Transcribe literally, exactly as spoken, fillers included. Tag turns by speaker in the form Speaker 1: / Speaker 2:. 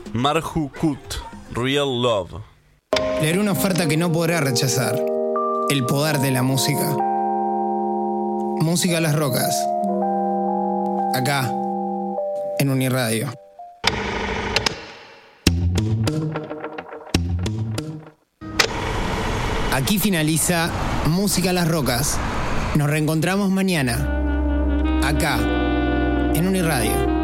Speaker 1: Marju Kut, Real Love.
Speaker 2: Leeré una oferta que no podrá rechazar. El poder de la música. Música a las rocas. Acá, en Uniradio. Aquí finaliza Música a las rocas. Nos reencontramos mañana. Acá, en Uniradio.